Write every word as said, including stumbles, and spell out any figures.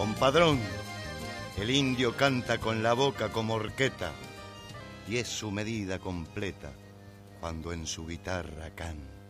Compadrón, el indio canta con la boca como horqueta y es su medida completa cuando en su guitarra canta.